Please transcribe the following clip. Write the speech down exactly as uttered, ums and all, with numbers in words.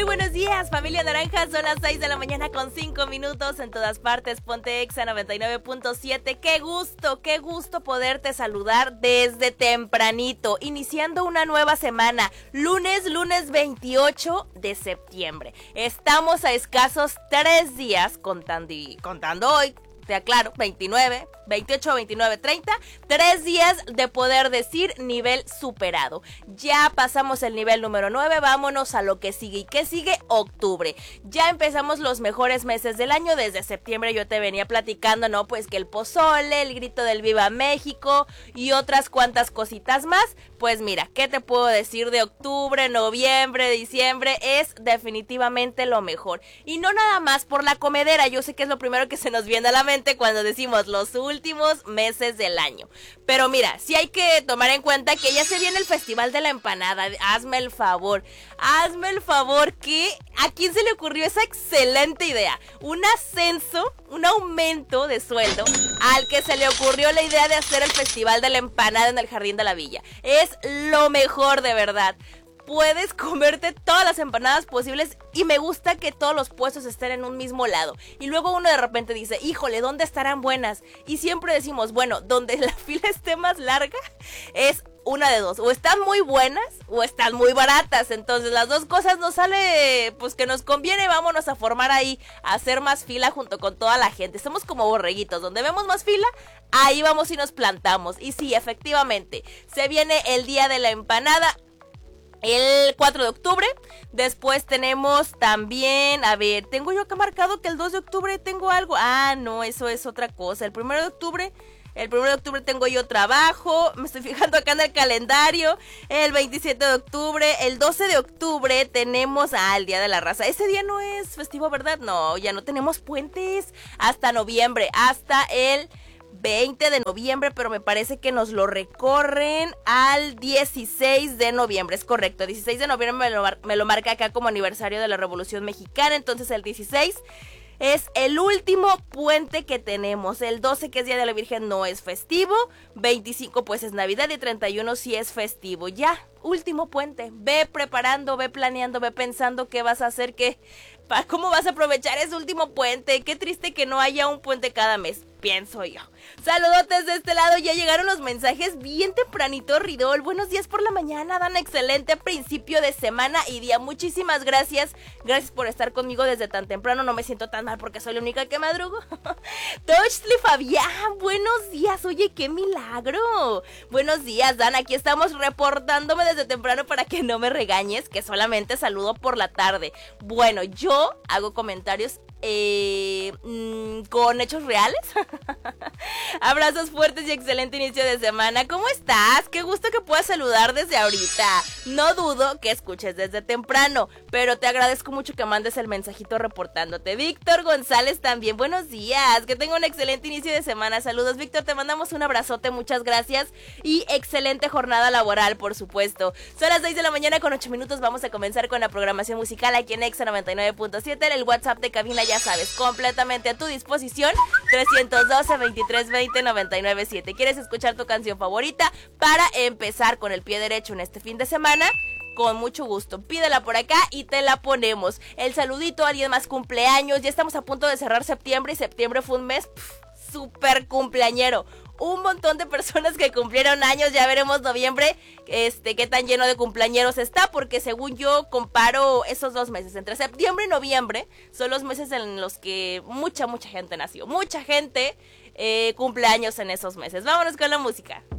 buenos días, familia naranja. Son las seis de la mañana con cinco minutos en todas partes. Ponte Exa noventa y nueve punto siete. Qué gusto, qué gusto poderte saludar desde tempranito, iniciando una nueva semana. Lunes, lunes veintiocho de septiembre. Estamos a escasos tres días contando, y, contando hoy. Te aclaro, veintinueve, veintiocho, veintinueve, treinta, tres días de poder decir nivel superado. Ya pasamos el nivel número nueve, vámonos a lo que sigue. ¿Y qué sigue? Octubre. Ya empezamos los mejores meses del año. Desde septiembre yo te venía platicando, ¿no? Pues que el pozole, el grito del Viva México y otras cuantas cositas más. Pues mira, ¿qué te puedo decir de octubre, noviembre, diciembre? Es definitivamente lo mejor. Y no nada más por la comedera, yo sé que es lo primero que se nos viene a la mente cuando decimos los últimos meses del año. Pero mira, sí hay que tomar en cuenta que ya se viene el Festival de la Empanada. Hazme el favor, hazme el favor que ¿a quién se le ocurrió esa excelente idea? Un ascenso, un aumento de sueldo al que se le ocurrió la idea de hacer el Festival de la Empanada en el Jardín de la Villa. Es lo mejor, de verdad. Puedes comerte todas las empanadas posibles y me gusta que todos los puestos estén en un mismo lado. Y luego uno de repente dice, híjole, ¿dónde estarán buenas? Y siempre decimos, bueno, donde la fila esté más larga es una de dos. O están muy buenas o están muy baratas. Entonces las dos cosas nos sale, pues que nos conviene. Vámonos a formar ahí, a hacer más fila junto con toda la gente. Somos como borreguitos, donde vemos más fila, ahí vamos y nos plantamos. Y sí, efectivamente, se viene el día de la empanada el cuatro de octubre, después tenemos también, a ver, tengo yo acá marcado que el dos de octubre tengo algo, ah, no, eso es otra cosa, el primero de octubre, el primero de octubre tengo yo trabajo, me estoy fijando acá en el calendario, el veintisiete de octubre, el doce de octubre tenemos, ah, el Día de la Raza, ese día no es festivo, ¿verdad? No, ya no tenemos puentes hasta noviembre, hasta el veinte de noviembre, pero me parece que nos lo recorren al dieciséis de noviembre, es correcto, dieciséis de noviembre me lo, me lo marca acá como aniversario de la Revolución Mexicana, entonces el dieciséis es el último puente que tenemos. El doce, que es Día de la Virgen, no es festivo, veinticinco pues es Navidad y treinta y uno sí es festivo. Ya, último puente, ve preparando, ve planeando, ve pensando qué vas a hacer, qué, cómo vas a aprovechar ese último puente. Qué triste que no haya un puente cada mes, pienso yo. Saludotes de este lado, ya llegaron los mensajes bien tempranito, Ridol. Buenos días por la mañana, dan excelente principio de semana y día. Muchísimas gracias, gracias por estar conmigo desde tan temprano. No me siento tan mal porque soy la única que madrugo. Tochtli Fabián, buenos días, oye, qué milagro. Buenos días, Dan, aquí estamos reportándome desde temprano para que no me regañes, que solamente saludo por la tarde. Bueno, yo hago comentarios Eh, mmm, con hechos reales. Abrazos fuertes y excelente inicio de semana. ¿Cómo estás? Qué gusto que puedas saludar desde ahorita. No dudo que escuches desde temprano, pero te agradezco mucho que mandes el mensajito reportándote. Víctor González también, buenos días, que tenga un excelente inicio de semana. Saludos, Víctor, te mandamos un abrazote, muchas gracias. Y excelente jornada laboral, por supuesto. Son las seis de la mañana con ocho minutos. Vamos a comenzar con la programación musical aquí en Exa noventa y nueve punto siete. En el WhatsApp de cabina, ya sabes, completamente a tu disposición, trescientos doce, veintitrés veinte, noventa y nueve siete. ¿Quieres escuchar tu canción favorita para empezar con el pie derecho en este fin de semana? Con mucho gusto, pídela por acá y te la ponemos. El saludito a alguien más cumpleaños, ya estamos a punto de cerrar septiembre y septiembre fue un mes pff, súper cumpleañero. Un montón de personas que cumplieron años, ya veremos noviembre este qué tan lleno de cumpleañeros está, porque según yo comparo esos dos meses, entre septiembre y noviembre, son los meses en los que mucha, mucha gente nació, mucha gente eh, cumple años en esos meses. Vámonos con la música.